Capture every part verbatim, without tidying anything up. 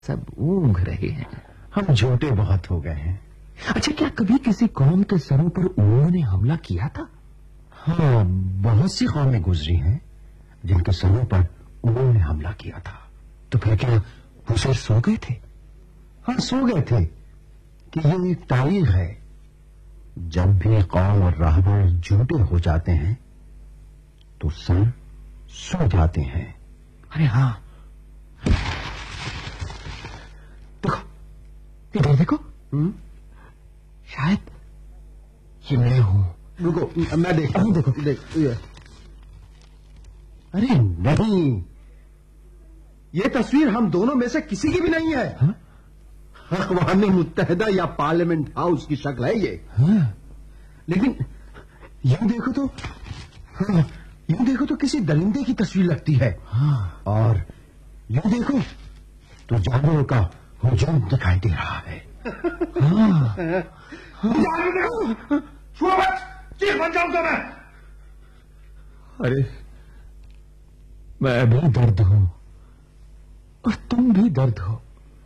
सब ऊँघ रहे हैं। हम झूठे बहुत हो गए हैं। अच्छा, क्या कभी किसी कौम के सरों पर ऊँघ ने हमला किया था? हाँ, बहुत सी कौमें गुजरी हैं जिनके सरों पर ऊँघ ने हमला किया था। तो फिर क्या वो सर सो गए थे? हाँ, सो गए थे कि ये एक तारीख है। जब भी कौम और राहबर झूठे हो जाते हैं तो सर सो जाते हैं। अरे हाँ, देखो इधर देखो। हम्म शायद ये मैं हूं। रुको, मैं देखता हूं। देखो देख ये। अरे नहीं, ये तस्वीर हम दोनों में से किसी की भी नहीं है। हाँ? अक़वाम मुत्तहिदा या पार्लियामेंट हाउस की शक्ल है ये। हाँ? लेकिन यूं देखो तो हाँ, यूं देखो तो किसी दरिंदे की तस्वीर लगती है। हाँ। और यूं देखो तो जानवरों का हुजूम दिखाई दे रहा है। हाँ। देखो, छुओ मत, चीख बन जाऊंगा मैं। अरे मैं भी दर्द हूं और तुम भी दर्द हो।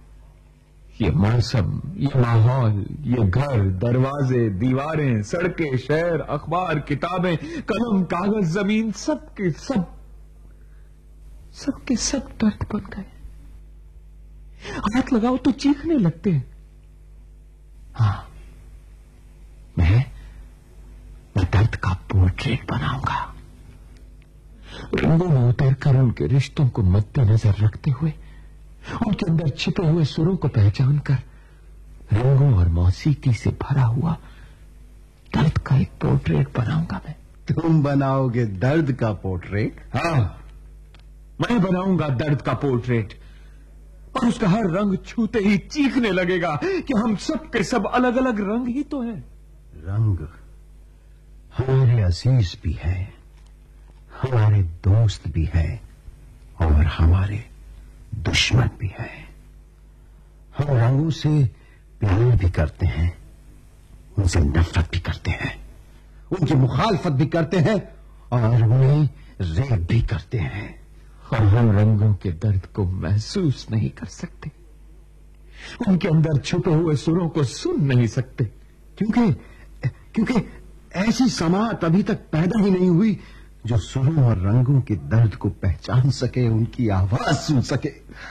ये मौसम, ये माहौल, ये घर, दरवाजे, दीवारें, सड़कें, शहर, अखबार, किताबें, कलम, कागज, जमीन, सब के सब सब के सब दर्द बन गए। हाथ लगाओ तो चीखने लगते हैं। हाँ, मैं मैं दर्द का पोर्ट्रेट बनाऊंगा, रंगों में उतरकर उनके रिश्तों को मद्देनजर रखते हुए, उनके अंदर छिपे हुए सुरों को पहचान कर रंगों और मौसीकी से भरा हुआ दर्द का एक पोर्ट्रेट बनाऊंगा मैं। तुम बनाओगे दर्द का पोर्ट्रेट? हाँ, मैं बनाऊंगा दर्द का पोर्ट्रेट, और उसका हर रंग छूते ही चीखने लगेगा कि हम सब के सब अलग अलग रंग ही तो हैं। रंग हमारे अजीज भी हैं, हमारे दोस्त भी हैं और हमारे दुश्मन भी हैं। हम रंगों से प्यार भी करते हैं, उनसे नफरत भी करते हैं, उनकी मुखालफत भी करते हैं और उन्हें रेप भी करते हैं। और हम रंगों के दर्द को महसूस नहीं कर सकते, उनके अंदर छुपे हुए सुरों को सुन नहीं सकते, क्योंकि क्योंकि ऐसी समात अभी तक पैदा ही नहीं हुई जो सुरों और रंगों के दर्द को पहचान सके, उनकी आवाज सुन सके।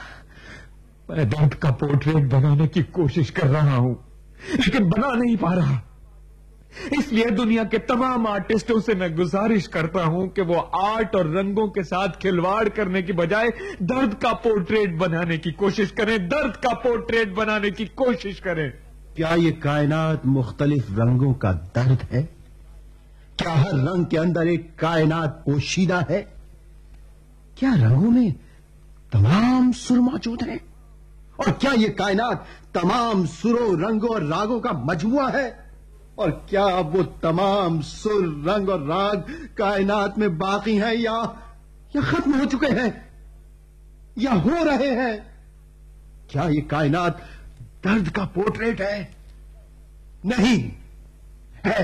मैं दर्द का पोर्ट्रेट बनाने की कोशिश कर रहा हूं, लेकिन बना नहीं पा रहा। इसलिए दुनिया के तमाम आर्टिस्टों से मैं गुजारिश करता हूं कि वो आर्ट और रंगों के साथ खिलवाड़ करने की बजाय दर्द का पोर्ट्रेट बनाने की कोशिश करें, दर्द का पोर्ट्रेट बनाने की कोशिश करें। क्या ये कायनात मुख्तलिफ रंगों का दर्द है? क्या हर रंग के अंदर एक कायनात पोशीदा है? क्या रंगों में तमाम सुर मौजूद हैं? और क्या ये कायनात तमाम सुरों, रंगों और रागों का मजमुआ है? और क्या वो तमाम सुर, रंग और राग कायनात में बाकी हैं या या खत्म हो चुके हैं या हो रहे हैं? क्या ये कायनात दर्द का पोर्ट्रेट है? नहीं है।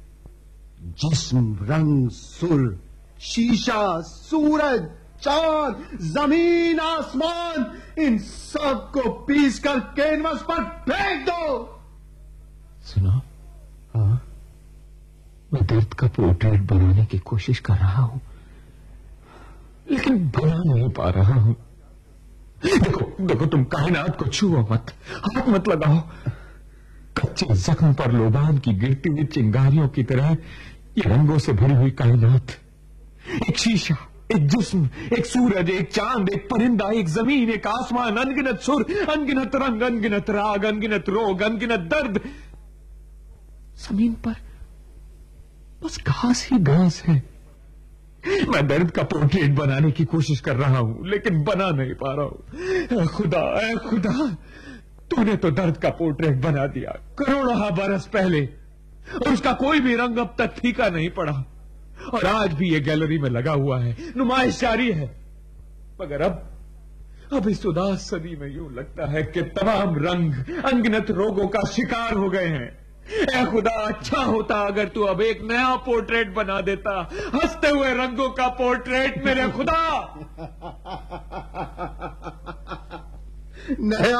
जिस्म, रंग, सुर, शीशा, सूरज, चांद, जमीन, आसमान, इन सब को पीस कर कैनवस पर फेंक दो। सुनो, हाँ, मैं दर्द का पोर्ट्रेट बनाने की कोशिश कर रहा हूं, लेकिन बना नहीं पा रहा हूं। देखो देखो, तुम कायनात को छुओ मत, हाथ मत लगाओ। कच्चे जख्म पर लोबान की गिरती हुई चिंगारियों की तरह ये रंगों से भरी हुई कायनात, एक शीशा, एक जिस्म, एक सूरज, एक चांद, एक परिंदा, एक जमीन, एक आसमान, अनगिनत सुर, अनगिनत रंग, अनगिनत राग, अनगिनत रोग, अनगिनत दर्द। जमीन पर बस घास ही घास है। मैं दर्द का पोर्ट्रेट बनाने की कोशिश कर रहा हूं, लेकिन बना नहीं पा रहा हूं। ऐ खुदा, ऐ खुदा, तूने तो दर्द का पोर्ट्रेट बना दिया करोड़ों बरस पहले, और उसका कोई भी रंग अब तक फीका नहीं पड़ा, और आज भी ये गैलरी में लगा हुआ है, नुमाइश जारी है। मगर अब अब इस उदास सदी में यूं लगता है कि तमाम रंग अनगिनत रोगों का शिकार हो गए हैं। ऐ खुदा, अच्छा होता अगर तू अब एक नया पोर्ट्रेट बना देता, हंसते हुए रंगों का पोर्ट्रेट मेरे खुदा। नया